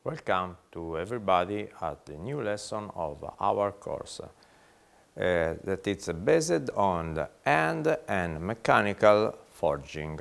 Welcome to everybody at the new lesson of our course that is based on the hand and mechanical forging.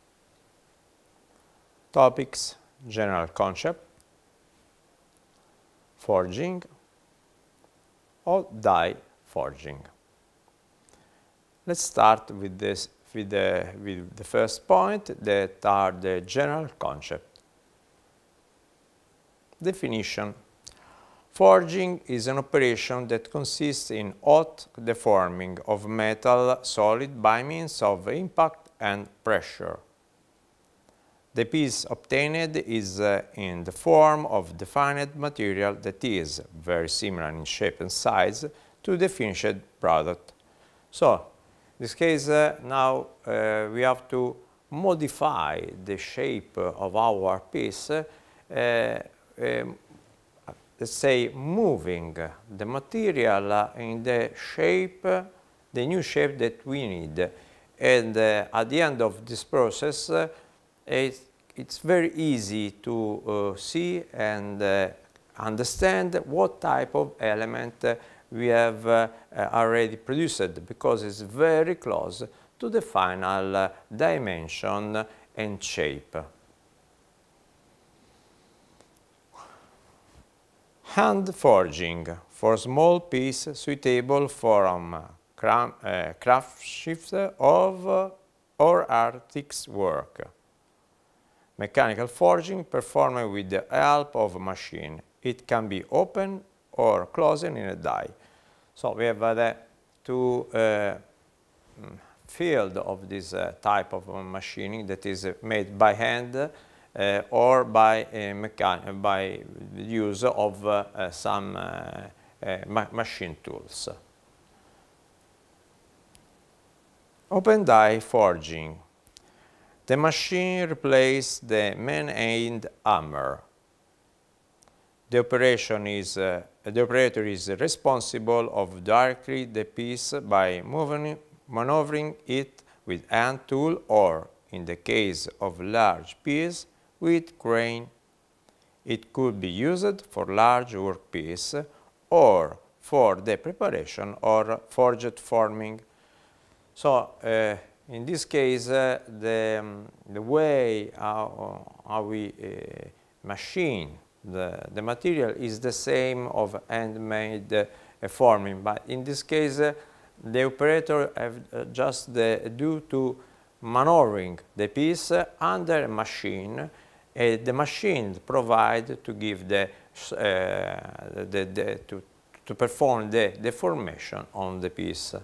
Topics: general concept, forging or die forging. Let's start with the first point, that are the general concept. Definition: forging is an operation that consists in hot deforming of metal solid by means of impact and pressure. The piece obtained is in the form of defined material that is very similar in shape and size to the finished product. So, in this case, now we have to modify the shape of our piece, let's say moving the material in the shape, the new shape that we need. And at the end of this process, it's very easy to see and understand what type of element we have already produced, because it's very close to the final dimension and shape. Hand forging for small piece suitable for craftsmanship or artistic work. Mechanical forging performed with the help of a machine. It can be opened or closed in a die. So we have the two field of this type of machining that is made by hand or by use of some machine tools. Open die forging. The machine replaces the man-made hammer. The operator is responsible of directly the piece by maneuvering it with hand tool, or, in the case of large piece, with crane. It could be used for large workpiece or for the preparation or forged forming. So, in this case, the way how we machine the material is the same of handmade forming, but in this case the operator have just the due to maneuvering the piece under a machine. The machine provide to give to perform the deformation on the piece.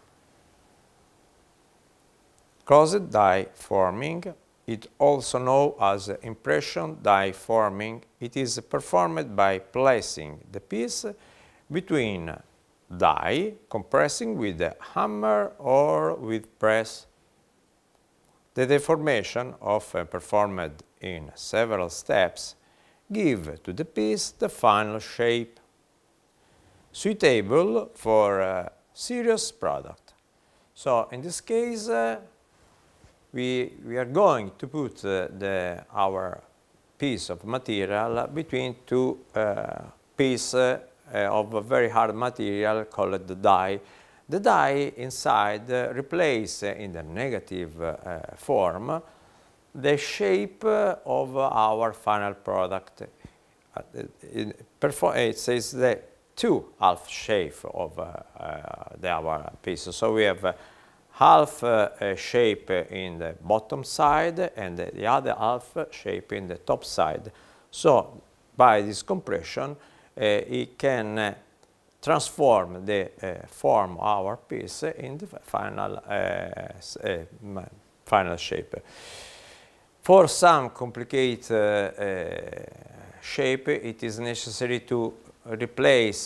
Closed die forming, it also known as impression die forming. It is performed by placing the piece between die, compressing with a hammer or with press. The deformation, often performed in several steps, give to the piece the final shape, suitable for a serious product. So in this case, we are going to put our piece of material between two pieces of a very hard material called the die. The die inside replaces in the negative form the shape of our final product. It says the two half shape of our piece. So we have half shape in the bottom side and the other half shape in the top side. So by this compression, it can transform the form of our piece in the final shape. For some complicated shape, it is necessary to replace,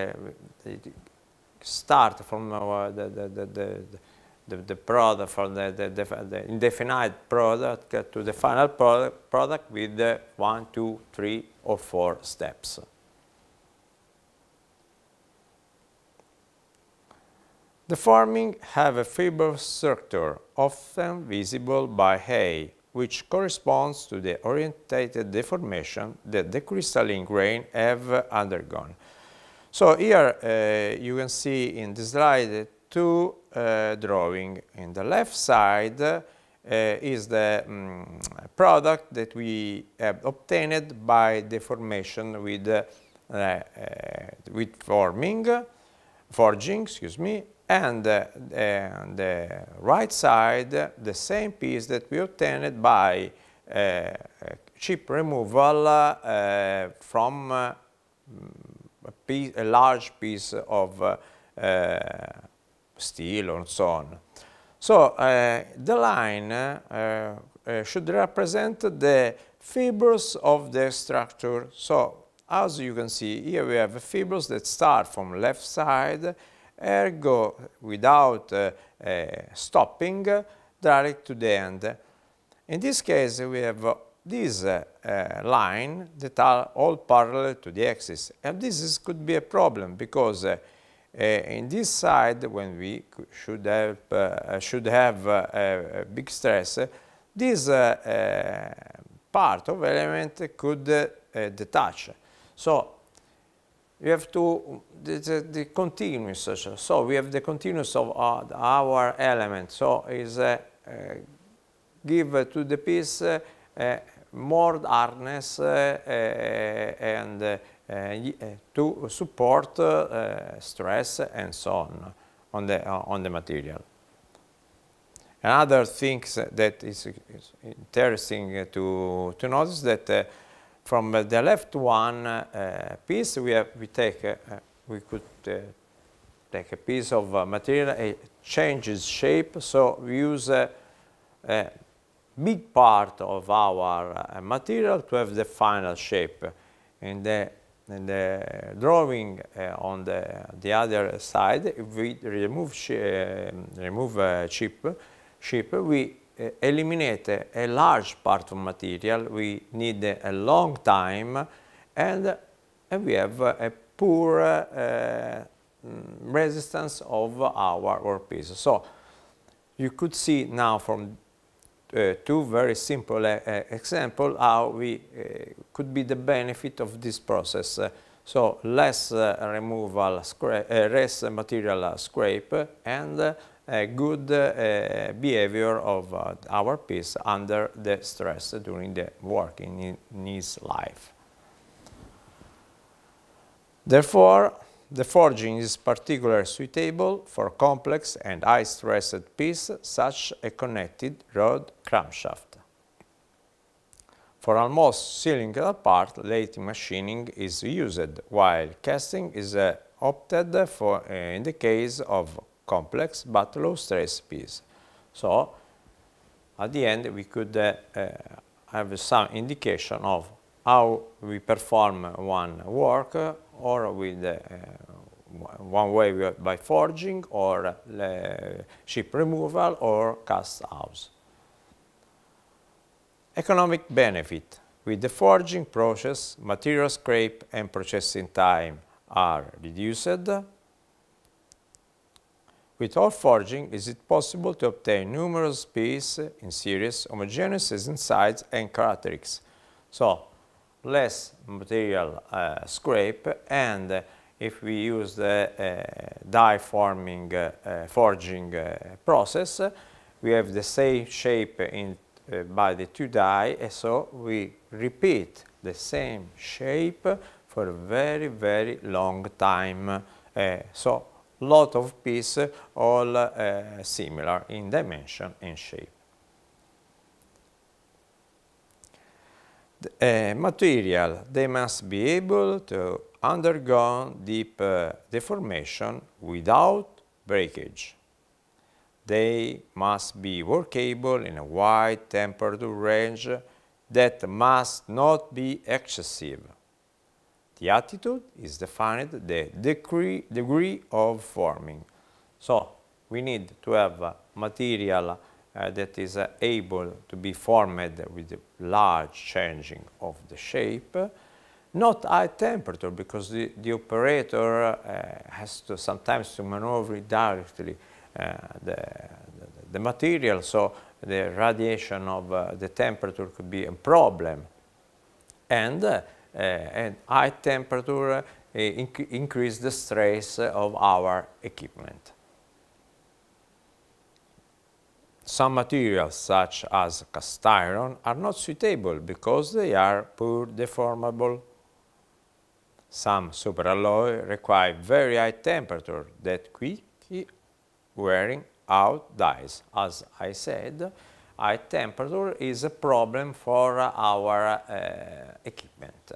start from the product, from the indefinite product to the final product with 1, 2, 3 or 4 steps. The forming have a fibrous structure, often visible by which corresponds to the orientated deformation that the crystalline grain have undergone. So here you can see in the slide two drawing. In the left side is the product that we have obtained by deformation with forging, excuse me, and the right side the same piece that we obtained by chip removal from a large piece of steel or so on. So the line should represent the fibers of the structure. So as you can see here, we have fibers that start from left side, ergo without stopping, direct to the end. In this case, we have this line that are all parallel to the axis, and this could be a problem because in this side, when we should have a big stress, this part of element could detach. So we have to the continuous. So we have the continuous of our element. So is give to the piece more hardness and to support stress and so on the material. Another thing that is interesting to notice that from the left one piece we could take a piece of material, it changes shape, so we use a big part of our material to have the final shape. In the drawing on the other side, if we remove chip, we eliminate a large part of material. We need a long time, and we have a poor resistance of our workpiece. So you could see now from two very simple examples how we could be the benefit of this process. So less removal, less material scrape, and good behavior of our piece under the stress during the work in its life. Therefore, the forging is particularly suitable for complex and high-stressed piece, such a connected rod crankshaft. For almost cylindrical part, lathe machining is used, while casting is opted for in the case of complex but low-stress piece. So, at the end, we could have some indication of how we perform one work, or with one way by forging, or chip removal, or cast house. Economic benefit. With the forging process, material scrape and processing time are reduced. With hot forging, is it possible to obtain numerous pieces in series, homogeneous in size and characteristics. So, less material scrape, and if we use the die forming forging process, we have the same shape by the two die, and so we repeat the same shape for a very, very long time. So lot of pieces, all similar in dimension and shape. Material, they must be able to undergo deep deformation without breakage. They must be workable in a wide temperature range that must not be excessive. The attitude is defined the degree of forming. So we need to have material that is able to be formed with a large changing of the shape, not high temperature, because the operator has to sometimes to maneuver directly the material, so the radiation of the temperature could be a problem. And high temperature increase the stress of our equipment. Some materials, such as cast iron, are not suitable because they are poor deformable. Some superalloy require very high temperature that quickly wearing out dies. As I said, high temperature is a problem for our equipment.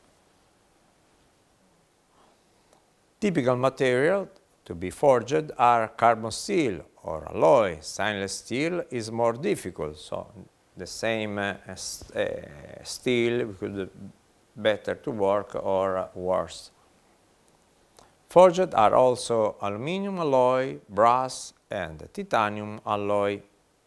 Typical material to be forged are carbon steel or alloy. Stainless steel is more difficult, so the same steel could better to work or worse. Forged are also aluminum alloy, brass, and titanium alloy.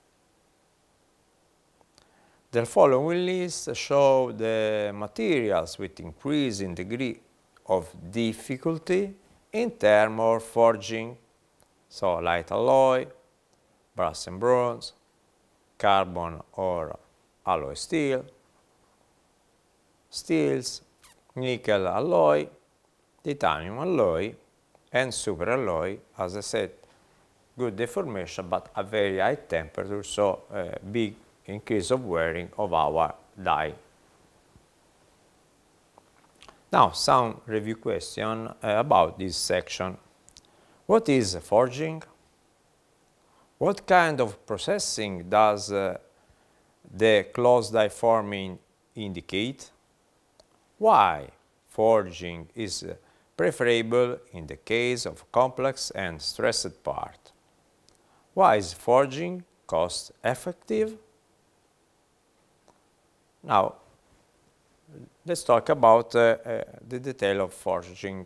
The following list show the materials with increasing degree of difficulty in terms of forging. So light alloy, brass and bronze, carbon or alloy steel, steels, nickel alloy, titanium alloy, and superalloy. As I said, good deformation but a very high temperature, so big increase of wearing of our die. Now some review question about this section. What is forging? What kind of processing does the closed die forming indicate? Why forging is preferable in the case of complex and stressed part? Why is forging cost effective? Now, let's talk about the detail of forging.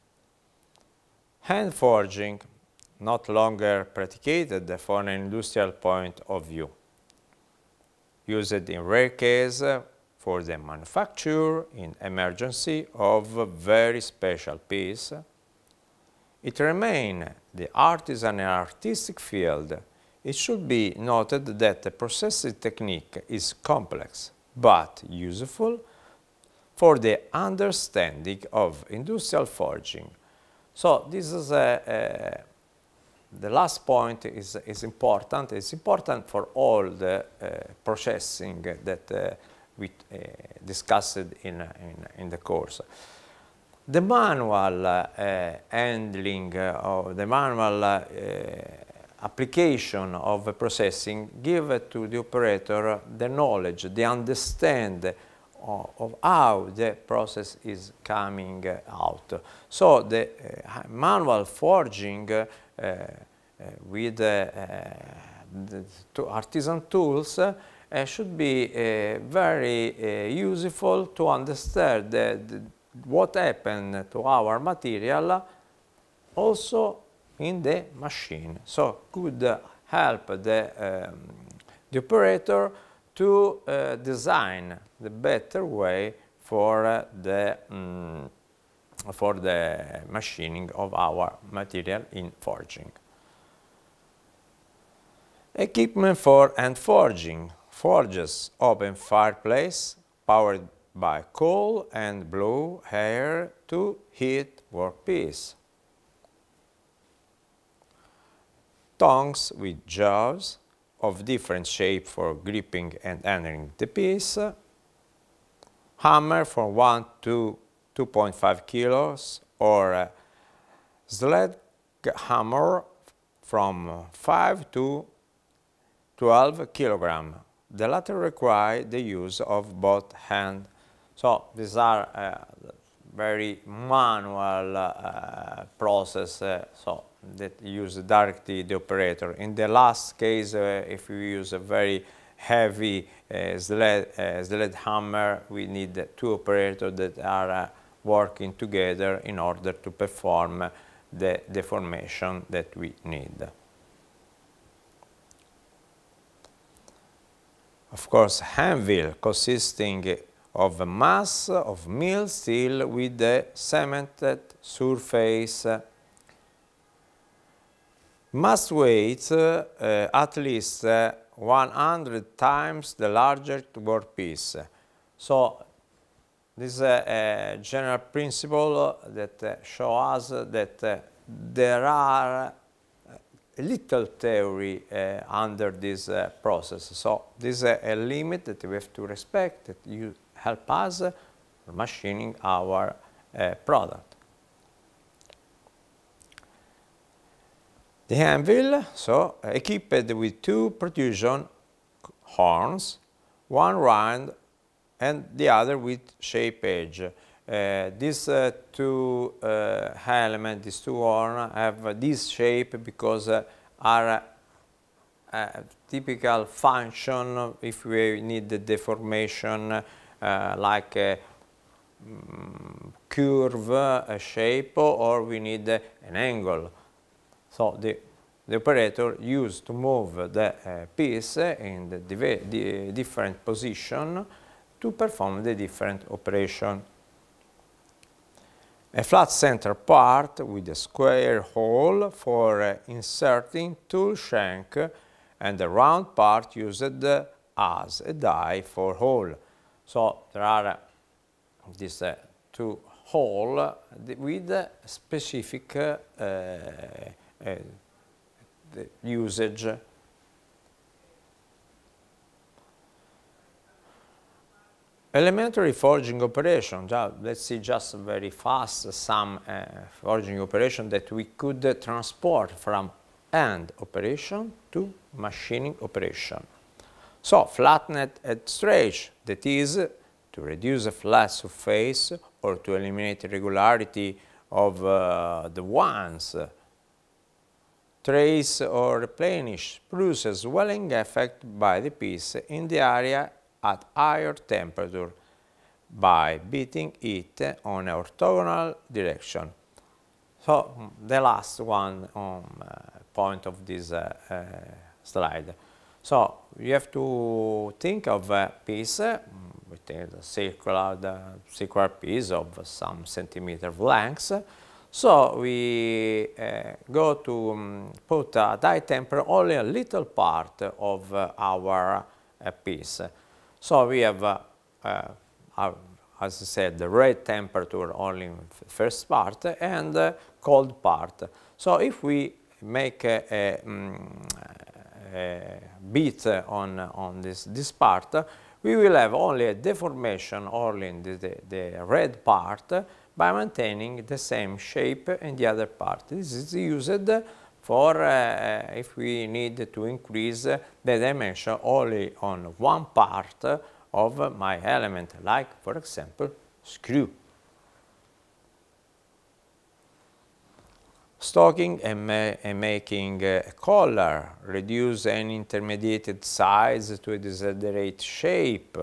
Hand forging, not longer practiced from an industrial point of view. Used in rare case for the manufacture in emergency of a very special piece. It remains the artisan and artistic field. It should be noted that the processing technique is complex but useful for the understanding of industrial forging. So this is the last point is important. It's important for all the processing that we discussed in the course. The manual handling or the manual application of processing give to the operator the knowledge, the understand of how the process is coming out. So the manual forging with the artisan tools should be very useful to understand what happened to our material also in the machine. So could help the operator to design the better way for the machining of our material in forging. Equipment for hand forging. Forges open fireplace powered by coal and blow air to heat workpiece. Tongs with jaws of different shape for gripping and entering the piece. Hammer from 1 to 2.5 kilos or sledgehammer from 5 to 12 kilograms. The latter require the use of both hands. So these are very manual process, so that use directly the operator. In the last case, if we use a very heavy sledgehammer, we need two operators that are working together in order to perform the deformation that we need. Of course, anvil consisting of a mass of milled steel with a cemented surface. Must weigh at least 100 times the larger workpiece. So this is a general principle that shows us that there are a little theory under this process. So this is a limit that we have to respect, that you help us machining our product. The anvil, so equipped with two protrusion horns, one round and the other with shape edge. These two elements, these two horns, have this shape because are a typical function if we need the deformation like a curve, a shape, or we need an angle. So the operator used to move the piece in the different position to perform the different operation. A flat center part with a square hole for inserting tool shank and the round part used as a die for hole. So there are these two holes with specific usage. Elementary forging operation. Let's see just very fast some forging operation that we could transport from hand operation to machining operation. So flattened edge stretch, that is to reduce a flat surface or to eliminate irregularity of the ones. Trace or replenish produces swelling effect by the piece in the area at higher temperature by beating it on an orthogonal direction. So the last one point of this slide. So you have to think of a piece with a circular piece of some centimeter length. So we go to put at high temperature only a little part of our piece. So we have, as I said, the red temperature only in the first part and the cold part. So if we make a beat on this part, we will have only a deformation only in the red part by maintaining the same shape in the other part. This is used for if we need to increase the dimension only on one part of my element, like for example screw. Stocking and making a collar, reduce an intermediate size to a desired shape,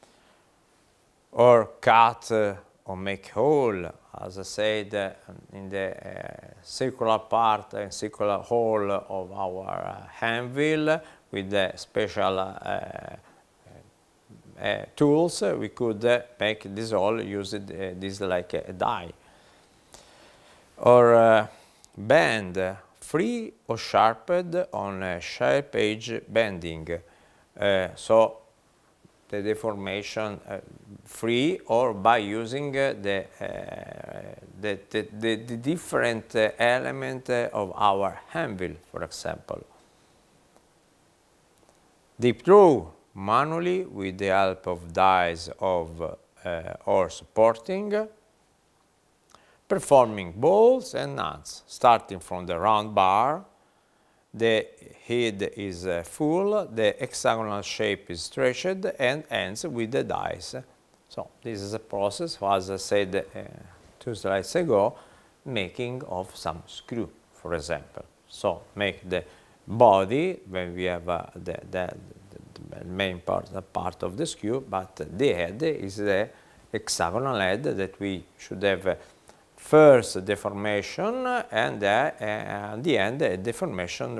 or cut or make hole, as I said, in the circular part and circular hole of our anvil with the special tools. We could make this hole, use this like a die. Or bend, free or sharpened on a sharp edge bending. So the deformation free or by using the different element of our anvil, for example. Deep through manually with the help of dies of or supporting. Performing bolts and nuts, starting from the round bar, the head is full, the hexagonal shape is stretched and ends with the dies. So this is a process, as I said 2 slides ago, making of some screw, for example. So make the body when we have the main part of the screw, but the head is the hexagonal head that we should have first deformation and at the end a deformation